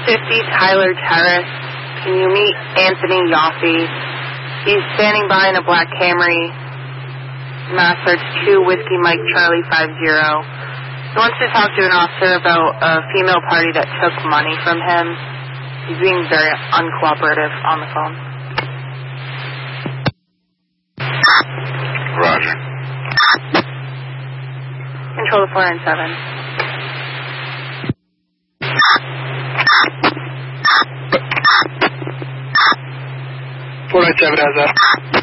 50 Tyler Terrace. Can you meet Anthony Yoffe? He's standing by in a black Camry. Mass search 2 Whiskey Mike Charlie 50. He wants to talk to an officer about a female party that took money from him. He's being very uncooperative on the phone. Roger. Control to 497. How's that?